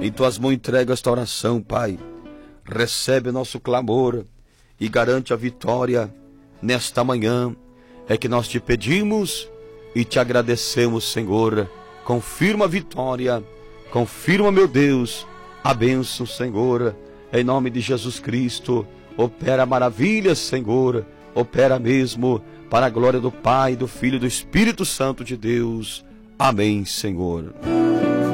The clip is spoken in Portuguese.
Em tuas mãos entrego esta oração, Pai. Recebe o nosso clamor e garante a vitória nesta manhã. É que nós te pedimos e te agradecemos, Senhor. Confirma a vitória, confirma, meu Deus, a bênção, Senhor. Em nome de Jesus Cristo, opera maravilhas, Senhor. Opera mesmo, para a glória do Pai, do Filho e do Espírito Santo de Deus. Amém, Senhor.